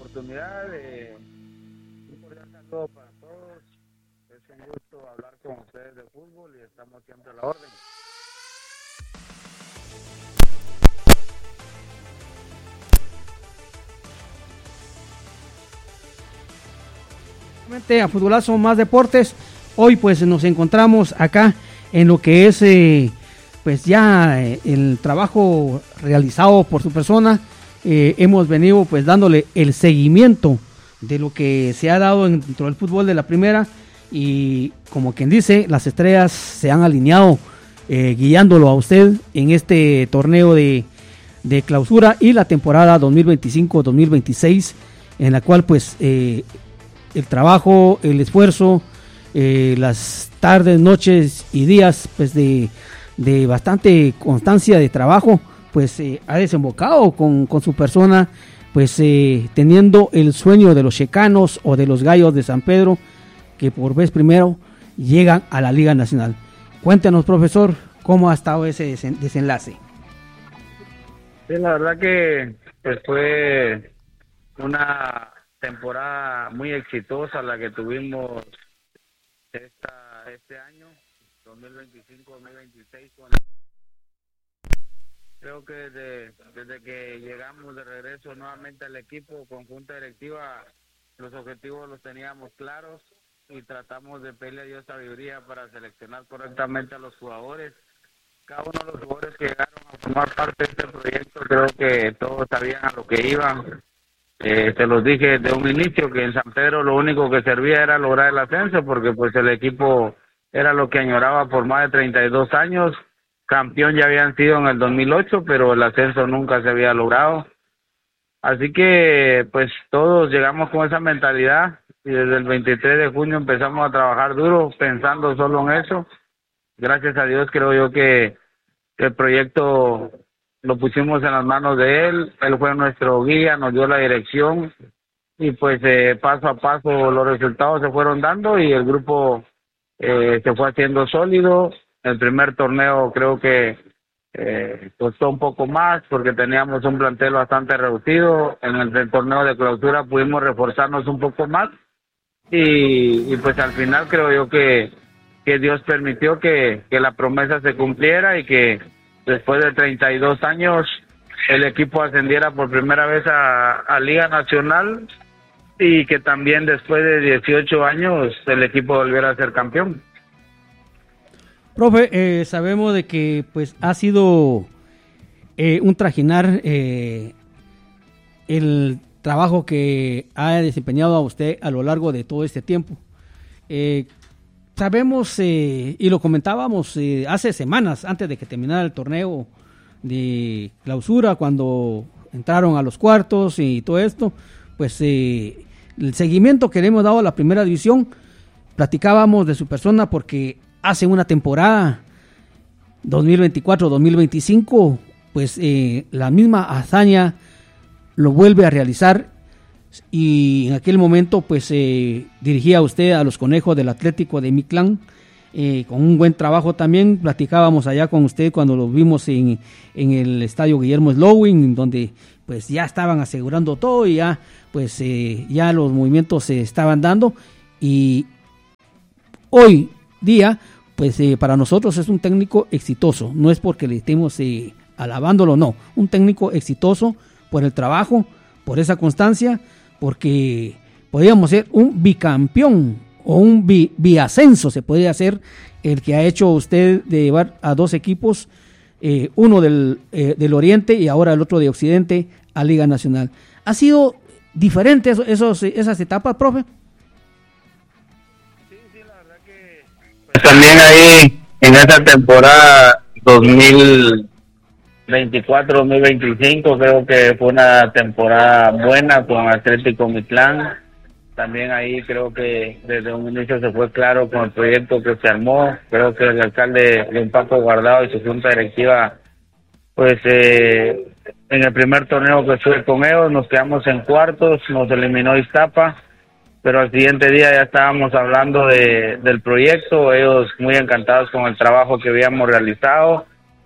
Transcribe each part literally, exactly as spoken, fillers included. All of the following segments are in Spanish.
oportunidad. Eh, un cordial saludo para todos. Es un gusto hablar con ustedes de fútbol y estamos siempre a la orden. A Futbolazo Más Deportes. Hoy pues nos encontramos acá en lo que es eh, pues ya eh, el trabajo realizado por su persona. Eh, hemos venido pues dándole el seguimiento de lo que se ha dado dentro del fútbol de la primera, y como quien dice, las estrellas se han alineado eh, guiándolo a usted en este torneo de, de clausura y la temporada dos mil veinticinco dos mil veintiséis, en la cual pues eh, el trabajo, el esfuerzo, eh, las tardes, noches y días pues de, de bastante constancia de trabajo, pues eh, ha desembocado con, con su persona, pues eh, teniendo el sueño de los checanos o de los gallos de San Pedro, que por vez primero llegan a la Liga Nacional. Cuéntanos, profesor, cómo ha estado ese desenlace. Sí, la verdad que pues fue una temporada muy exitosa la que tuvimos esta este año dos mil veinticinco dos mil veintiséis. Con... creo que desde, desde que llegamos de regreso nuevamente al equipo con junta directiva, los objetivos los teníamos claros y tratamos de pedirle a Dios sabiduría para seleccionar correctamente a los jugadores. Cada uno de los jugadores que llegaron a formar parte de este proyecto, creo que todos sabían a lo que iban. Eh, te los dije desde un inicio que en San Pedro lo único que servía era lograr el ascenso, porque pues el equipo era lo que añoraba por más de treinta y dos años. Campeón ya habían sido en el dos mil ocho, pero el ascenso nunca se había logrado. Así que pues todos llegamos con esa mentalidad y desde el veintitrés de junio empezamos a trabajar duro pensando solo en eso. Gracias a Dios creo yo que el proyecto lo pusimos en las manos de él, él fue nuestro guía, nos dio la dirección y pues eh, paso a paso los resultados se fueron dando y el grupo eh, se fue haciendo sólido. El primer torneo creo que eh, costó un poco más porque teníamos un plantel bastante reducido. En el, el torneo de clausura pudimos reforzarnos un poco más y, y pues al final creo yo que, que Dios permitió que, que la promesa se cumpliera y que después de treinta y dos años el equipo ascendiera por primera vez a, a Liga Nacional y que también después de dieciocho años el equipo volviera a ser campeón. Profe, eh, sabemos de que pues ha sido eh, un trajinar eh, el trabajo que ha desempeñado a usted a lo largo de todo este tiempo. Eh, sabemos, eh, y lo comentábamos eh, hace semanas antes de que terminara el torneo de clausura, cuando entraron a los cuartos y todo esto, pues eh, el seguimiento que le hemos dado a la primera división, platicábamos de su persona porque hace una temporada dos mil veinticuatro dos mil veinticinco pues eh, la misma hazaña lo vuelve a realizar, y en aquel momento pues eh, dirigía usted a los Conejos del Atlético de Mictlán eh, con un buen trabajo también. Platicábamos allá con usted cuando lo vimos en, en el estadio Guillermo Slowing, donde pues ya estaban asegurando todo y ya pues eh, ya los movimientos se estaban dando, y hoy día pues eh, para nosotros es un técnico exitoso. No es porque le estemos eh, alabándolo, no, un técnico exitoso por el trabajo, por esa constancia, porque podríamos ser un bicampeón o un bi, biascenso, se podría hacer el que ha hecho usted de llevar a dos equipos, eh, uno del, eh, del Oriente y ahora el otro de Occidente, a Liga Nacional. ¿Ha sido diferente esos, esos, esas etapas, profe? Pues también ahí en esa temporada dos mil veinticuatro dos mil veinticinco creo que fue una temporada buena con Atlético Mictlán. También ahí creo que desde un inicio se fue claro con el proyecto que se armó. Creo que el alcalde Don Paco Guardado y su junta directiva, pues eh, en el primer torneo que estuve con ellos nos quedamos en cuartos, nos eliminó Iztapa, pero al siguiente día ya estábamos hablando de, del proyecto, ellos muy encantados con el trabajo que habíamos realizado,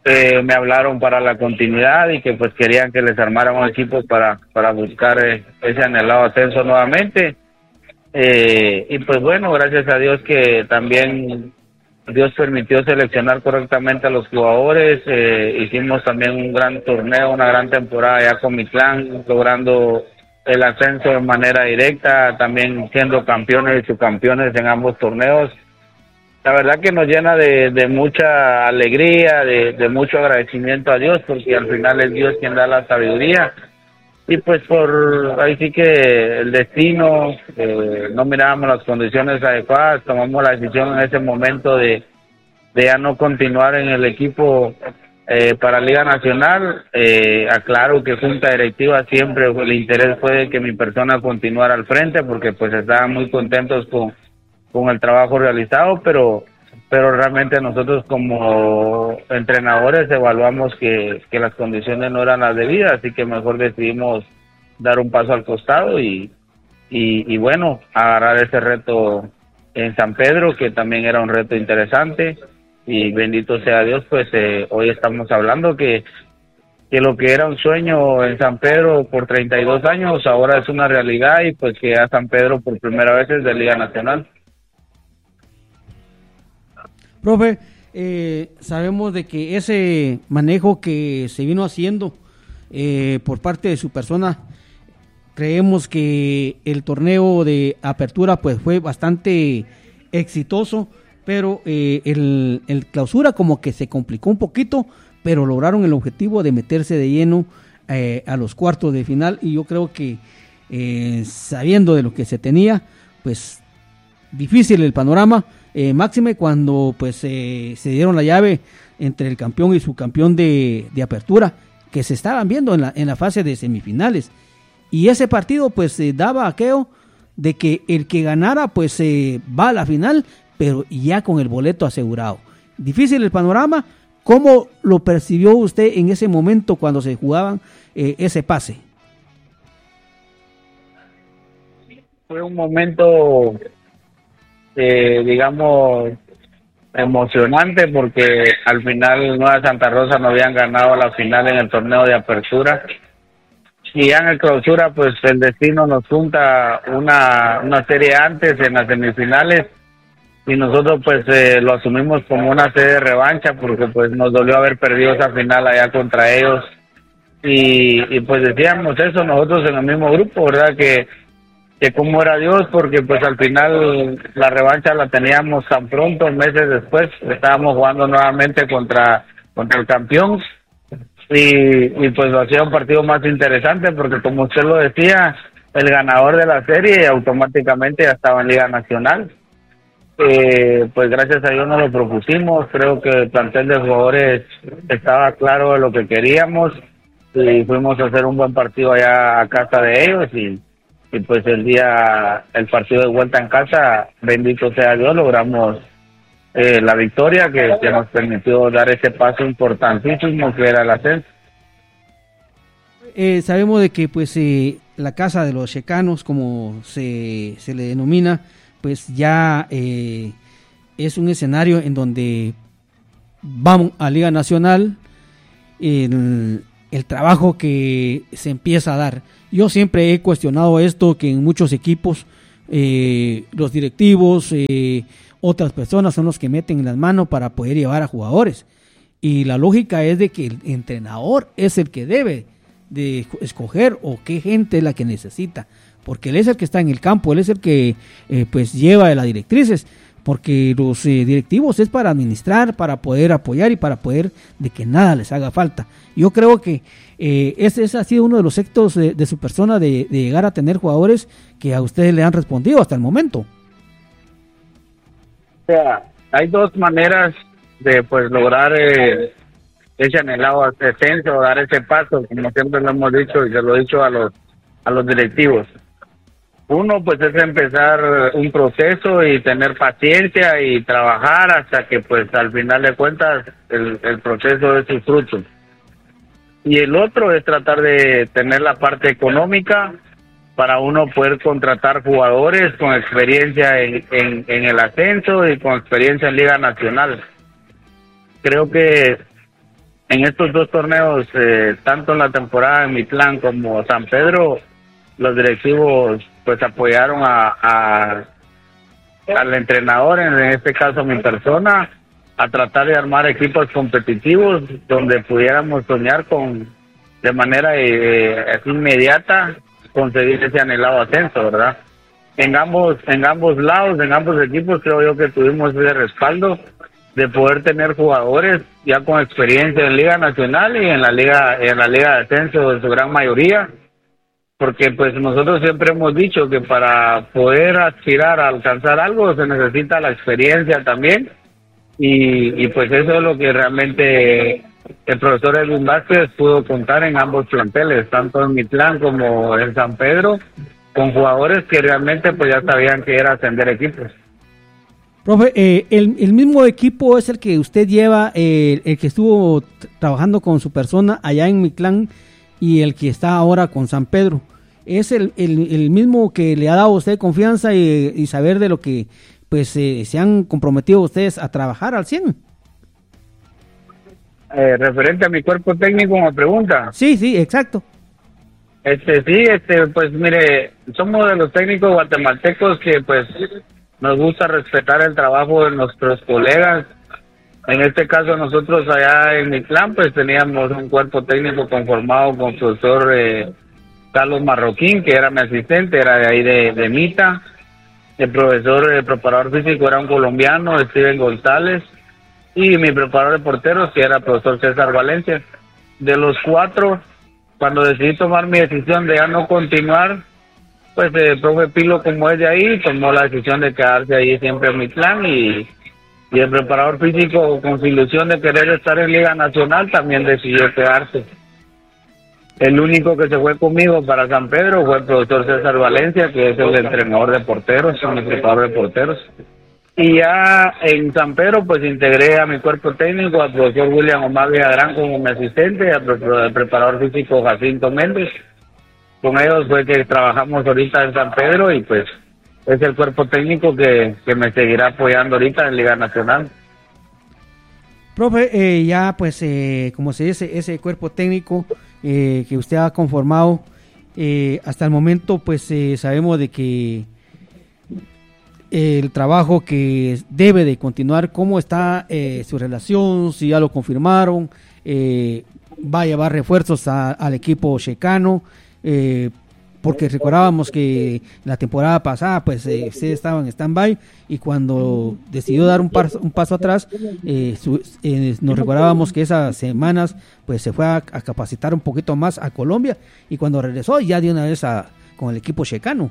eh, me hablaron para la continuidad y que pues querían que les armáramos equipos para, para buscar eh, ese anhelado ascenso nuevamente. Eh, y pues bueno, gracias a Dios que también Dios permitió seleccionar correctamente a los jugadores. Eh, hicimos también un gran torneo, una gran temporada ya con Mitlán, logrando el ascenso de manera directa, también siendo campeones y subcampeones en ambos torneos. La verdad que nos llena de, de mucha alegría, de, de mucho agradecimiento a Dios, porque al final es Dios quien da la sabiduría. Y pues por ahí sí que el destino, eh, no mirábamos las condiciones adecuadas, tomamos la decisión en ese momento de, de ya no continuar en el equipo eh, para Liga Nacional. Eh, aclaro que Junta Directiva siempre el interés fue de que mi persona continuara al frente, porque pues estaban muy contentos con con el trabajo realizado, pero pero realmente nosotros como entrenadores evaluamos que, que las condiciones no eran las debidas, así que mejor decidimos dar un paso al costado y, y, y bueno, agarrar ese reto en San Pedro, que también era un reto interesante, y bendito sea Dios, pues eh, hoy estamos hablando que, que lo que era un sueño en San Pedro por treinta y dos años, ahora es una realidad, y pues que a San Pedro por primera vez es de Liga Nacional. Profe, eh, sabemos de que ese manejo que se vino haciendo eh, por parte de su persona, creemos que el torneo de apertura pues fue bastante exitoso, pero eh, el, el clausura como que se complicó un poquito, pero lograron el objetivo de meterse de lleno eh, a los cuartos de final, y yo creo que eh, sabiendo de lo que se tenía, pues difícil el panorama. Eh, máxime cuando pues eh, se dieron la llave entre el campeón y su campeón de, de apertura, que se estaban viendo en la, en la fase de semifinales, y ese partido pues eh, daba aquello de que el que ganara pues eh, va a la final, pero ya con el boleto asegurado. Difícil el panorama. ¿Cómo lo percibió usted en ese momento cuando se jugaban eh, ese pase? Fue un momento Eh, digamos emocionante, porque al final Nueva Santa Rosa no habían ganado la final en el torneo de apertura, y ya en el clausura pues el destino nos junta una, una serie antes en las semifinales, y nosotros pues eh, lo asumimos como una serie de revancha, porque pues nos dolió haber perdido esa final allá contra ellos, y, y pues decíamos eso nosotros en el mismo grupo, ¿verdad? Que que cómo era Dios, porque pues al final la revancha la teníamos tan pronto, meses después, estábamos jugando nuevamente contra contra el campeón, y, y pues lo hacía un partido más interesante, porque como usted lo decía, el ganador de la serie automáticamente ya estaba en Liga Nacional. Eh, pues gracias a Dios nos lo propusimos, creo que el plantel de jugadores estaba claro de lo que queríamos, y fuimos a hacer un buen partido allá a casa de ellos, y y pues el día, el partido de vuelta en casa, bendito sea Dios, logramos eh, la victoria que, que nos permitió dar ese paso importantísimo que era el ascenso. Eh, sabemos de que pues eh, la casa de los checanos, como se, se le denomina, pues ya eh, es un escenario en donde vamos a Liga Nacional, el, el trabajo que se empieza a dar. Yo siempre he cuestionado esto, que en muchos equipos eh, los directivos, eh, otras personas son los que meten las manos para poder llevar a jugadores. Y la lógica es de que el entrenador es el que debe de escoger o qué gente es la que necesita. Porque él es el que está en el campo, él es el que eh, pues lleva las directrices. Porque los eh, directivos es para administrar, para poder apoyar y para poder de que nada les haga falta. Yo creo que eh, ese, ese ha sido uno de los éxitos de, de su persona, de, de llegar a tener jugadores que a ustedes le han respondido hasta el momento. O sea, hay dos maneras de pues lograr eh, ese anhelado ascenso, dar ese paso, como siempre lo hemos dicho y se lo he dicho a los a los directivos. Uno pues es empezar un proceso y tener paciencia y trabajar hasta que pues al final de cuentas el, el proceso dé sus frutos. Y el otro es tratar de tener la parte económica para uno poder contratar jugadores con experiencia en, en, en el ascenso y con experiencia en Liga Nacional. Creo que en estos dos torneos, eh, tanto en la temporada en Mitlán como San Pedro, los directivos pues apoyaron a, a al entrenador, en este caso a mi persona, a tratar de armar equipos competitivos donde pudiéramos soñar con de manera eh, inmediata conseguir ese anhelado ascenso, ¿verdad? En ambos, en ambos lados, en ambos equipos creo yo que tuvimos ese respaldo de poder tener jugadores ya con experiencia en Liga Nacional y en la Liga, en la Liga de Ascenso en su gran mayoría, porque pues nosotros siempre hemos dicho que para poder aspirar a alcanzar algo se necesita la experiencia también, y, y pues eso es lo que realmente el profesor Edwin Vázquez pudo contar en ambos planteles, tanto en Mitlán como en San Pedro, con jugadores que realmente pues ya sabían que era ascender equipos. Profe, eh, el, el mismo equipo es el que usted lleva, eh, el que estuvo t- trabajando con su persona allá en Mitlán y el que está ahora con San Pedro. ¿Es el, el, el mismo que le ha dado a usted confianza y, y saber de lo que pues eh, se han comprometido ustedes a trabajar al cien? Eh, referente a mi cuerpo técnico, me pregunta. Sí, sí, exacto. Este, sí, este, pues mire, somos de los técnicos guatemaltecos que pues nos gusta respetar el trabajo de nuestros colegas. En este caso nosotros allá en Mitlán pues teníamos un cuerpo técnico conformado con el profesor eh, Carlos Marroquín, que era mi asistente, era de ahí de, de Mita. El profesor, el preparador físico era un colombiano, Steven González, y mi preparador de porteros, que era el profesor César Valencia. De los cuatro, cuando decidí tomar mi decisión de ya no continuar, pues el profe Pilo, como es de ahí, tomó la decisión de quedarse ahí siempre en Mitlán, y, y el preparador físico, con su ilusión de querer estar en Liga Nacional, también decidió quedarse. El único que se fue conmigo para San Pedro fue el profesor César Valencia, que es el entrenador de porteros, mi preparador de porteros. Y ya en San Pedro, pues integré a mi cuerpo técnico al profesor William Omar Villagrán como mi asistente, al, pre- al preparador físico Jacinto Méndez. Con ellos fue que trabajamos ahorita en San Pedro, y pues es el cuerpo técnico que, que me seguirá apoyando ahorita en Liga Nacional. Profe, eh, ya pues eh, como se dice, ese cuerpo técnico eh, que usted ha conformado, eh, hasta el momento pues eh, sabemos de que el trabajo que debe de continuar, cómo está eh, su relación, si ya lo confirmaron, eh, va a llevar refuerzos a, al equipo checano, eh, porque recordábamos que la temporada pasada pues eh, ustedes estaban en stand-by, y cuando decidió dar un paso, un paso atrás, eh, su, eh, nos recordábamos que esas semanas pues se fue a, a capacitar un poquito más a Colombia, y cuando regresó ya de una vez a, con el equipo checano.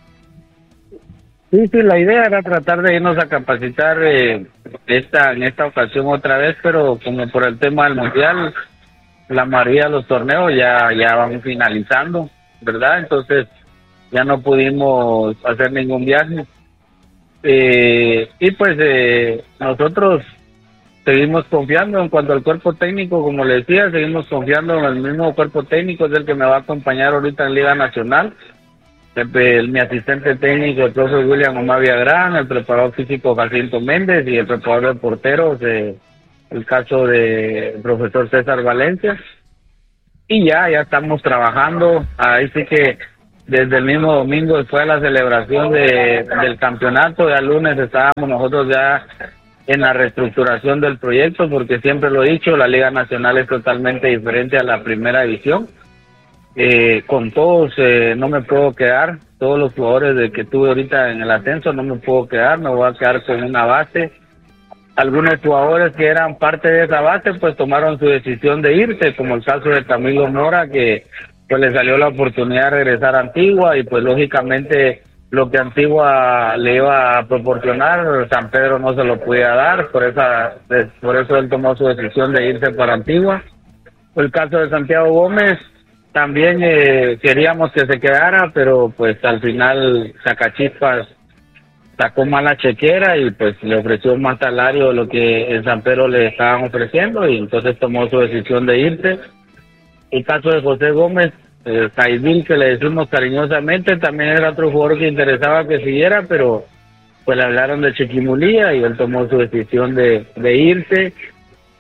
Sí, sí, la idea era tratar de irnos a capacitar eh, esta en esta ocasión otra vez, pero como por el tema del mundial, la mayoría de los torneos ya, ya van finalizando, ¿verdad? Entonces ya no pudimos hacer ningún viaje. Eh, y pues eh, nosotros seguimos confiando en cuanto al cuerpo técnico, como le decía, seguimos confiando en el mismo cuerpo técnico, es el que me va a acompañar ahorita en Liga Nacional. El, el, mi asistente técnico, el profesor William Omar Villagrán, el preparador físico Jacinto Méndez, y el preparador de porteros, eh, el caso del profesor César Valencia. Y ya, ya estamos trabajando. Ahí sí que desde el mismo domingo, después de la celebración de, del campeonato, ya el lunes estábamos nosotros ya en la reestructuración del proyecto, porque siempre lo he dicho, la Liga Nacional es totalmente diferente a la primera división. Eh, con todos eh, no me puedo quedar, todos los jugadores de que tuve ahorita en el ascenso no me puedo quedar, me voy a quedar con una base. Algunos jugadores que eran parte de esa base pues tomaron su decisión de irse, como el caso de Camilo Mora, que pues le salió la oportunidad de regresar a Antigua, y pues lógicamente lo que Antigua le iba a proporcionar, San Pedro no se lo podía dar, por esa por eso él tomó su decisión de irse para Antigua. El caso de Santiago Gómez, también eh, queríamos que se quedara, pero pues al final Sacachispas sacó mala chequera y pues le ofreció más salario de lo que en San Pedro le estaban ofreciendo, y entonces tomó su decisión de irse. El caso de José Gómez, eh, Caidil, que le decimos cariñosamente, también era otro jugador que interesaba que siguiera, pero pues le hablaron de Chiquimulía y él tomó su decisión de, de irse.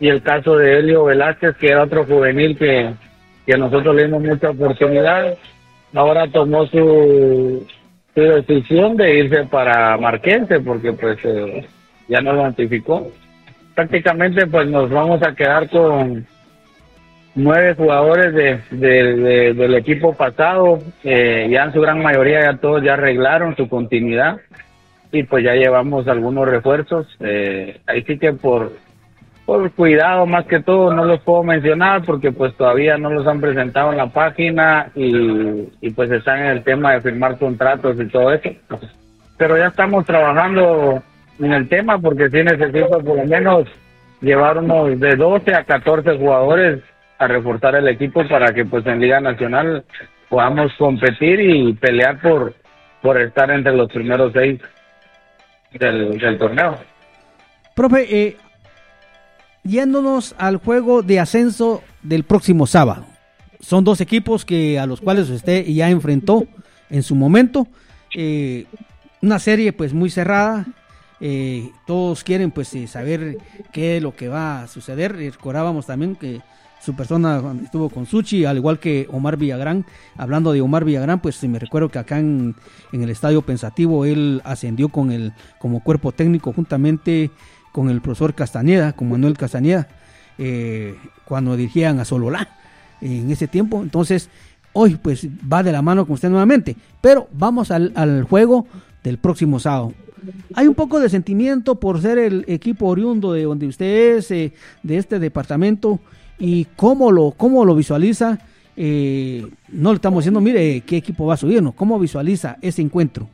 y el caso de Helio Velázquez, que era otro juvenil que, que nosotros le dimos mucha oportunidad, ahora tomó su, su decisión de irse para Marquense, porque pues eh, ya no lo notificó. Prácticamente pues nos vamos a quedar con nueve jugadores de, de, de del equipo pasado, eh, ya en su gran mayoría ya todos ya arreglaron su continuidad y pues ya llevamos algunos refuerzos, eh, ahí sí que por, por cuidado más que todo no los puedo mencionar porque pues todavía no los han presentado en la página y, y pues están en el tema de firmar contratos y todo eso, pero ya estamos trabajando en el tema porque sí necesito por lo menos llevar unos de doce a catorce jugadores a reforzar el equipo para que pues en Liga Nacional podamos competir y pelear por por estar entre los primeros seis del, del torneo. Profe, eh, yéndonos al juego de ascenso del próximo sábado, son dos equipos que a los cuales usted ya enfrentó en su momento, eh, una serie pues muy cerrada. Eh, todos quieren pues eh, saber qué es lo que va a suceder. Recordábamos también que su persona estuvo con Suchi, al igual que Omar Villagrán. Hablando de Omar Villagrán, pues me recuerdo que acá en, en el Estadio Pensativo él ascendió con el como cuerpo técnico juntamente con el profesor Castañeda, con Manuel Castañeda, eh, cuando dirigían a Sololá en ese tiempo. Entonces hoy pues va de la mano con usted nuevamente, pero vamos al, al juego del próximo sábado. Hay un poco de sentimiento por ser el equipo oriundo de donde usted es, eh, de este departamento, y cómo lo, cómo lo visualiza. Eh, no le estamos diciendo, mire, qué equipo va a subir, ¿no? ¿Cómo visualiza ese encuentro?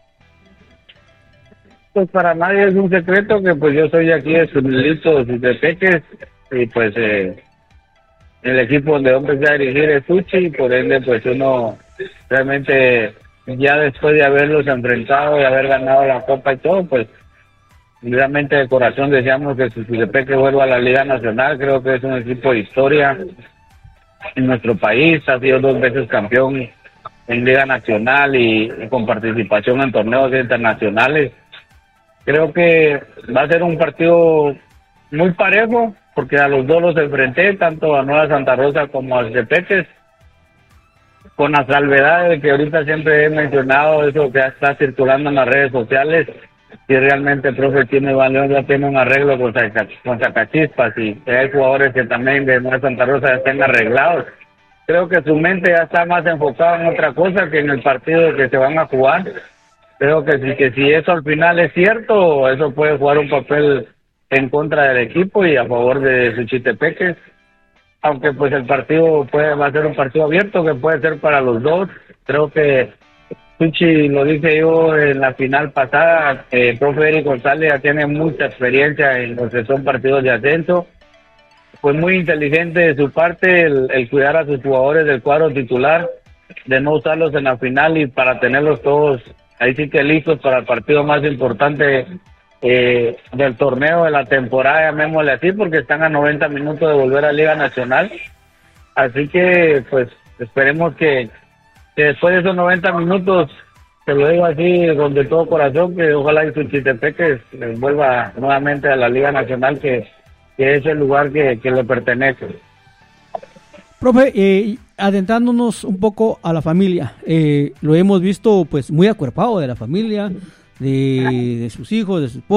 Pues para nadie es un secreto que pues yo soy aquí de Sunilito, de Peques, y pues eh, el equipo donde empecé a dirigir es Suchi, y por ende pues uno realmente ya después de haberlos enfrentado y haber ganado la Copa y todo, pues realmente de corazón deseamos que Suchitepeque vuelva a la Liga Nacional. Creo que es un equipo de historia en nuestro país, ha sido dos veces campeón en Liga Nacional y, y con participación en torneos internacionales. Creo que va a ser un partido muy parejo, porque a los dos los enfrenté, tanto a Nueva Santa Rosa como a Suchitepeque, con la salvedad de que ahorita siempre he mencionado eso que está circulando en las redes sociales, si realmente el profe tiene León ya tiene un arreglo con, con Zacachispas y hay jugadores que también de Nueva Santa Rosa ya estén arreglados. Creo que su mente ya está más enfocada en otra cosa que en el partido que se van a jugar. Creo que si, que si eso al final es cierto, eso puede jugar un papel en contra del equipo y a favor de Suchitepeque. Aunque pues el partido puede va a ser un partido abierto que puede ser para los dos. Creo que Suchi, lo dije yo en la final pasada, el eh, profe Eric González ya tiene mucha experiencia en lo que son partidos de ascenso. Fue muy inteligente de su parte el, el cuidar a sus jugadores del cuadro titular, de no usarlos en la final y para tenerlos todos ahí sí que listos para el partido más importante eh, del torneo de la temporada, llamémosle así, porque están a noventa minutos de volver a Liga Nacional. Así que pues esperemos que que después de esos noventa minutos, te lo digo así con de todo corazón, que ojalá y Suchitepeque vuelva nuevamente a la Liga Nacional, que, que es el lugar que, que le pertenece. Profe, eh, adentrándonos un poco a la familia, eh, lo hemos visto pues muy acuerpado de la familia, de, de sus hijos, de sus esposos.